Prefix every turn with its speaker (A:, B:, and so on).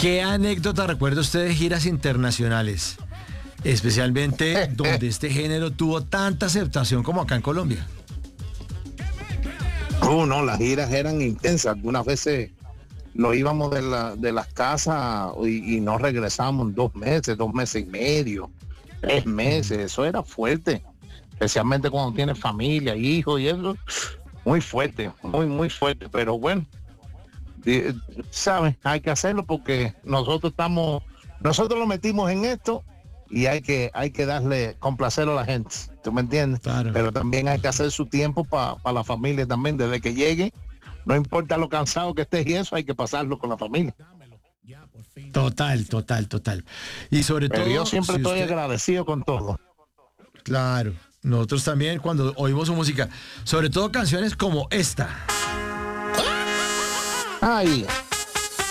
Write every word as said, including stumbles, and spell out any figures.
A: ¿Qué anécdota recuerda usted de giras internacionales? Especialmente donde este género tuvo tanta aceptación como acá en Colombia.
B: Oh, no, las giras eran intensas. Algunas veces nos íbamos de, la, de las casas y, y no regresamos dos meses, dos meses y medio, tres meses. Eso era fuerte, especialmente cuando tienes familia, hijos y eso. Muy fuerte, muy, muy fuerte. Pero bueno, ¿sabes? Hay que hacerlo porque nosotros estamos, nosotros lo metimos en esto y hay que, hay que darle, complacer a la gente. ¿Tú me entiendes?
A: Claro.
B: Pero también hay que hacer su tiempo para pa la familia también, desde que llegue. No importa lo cansado que estés y eso, hay que pasarlo con la familia.
A: Total, total, total. Y sobre
B: Pero
A: todo...
B: yo siempre
A: si
B: estoy
A: usted...
B: agradecido con todo.
A: Claro, nosotros también cuando oímos su música, sobre todo canciones como esta.
B: Ay,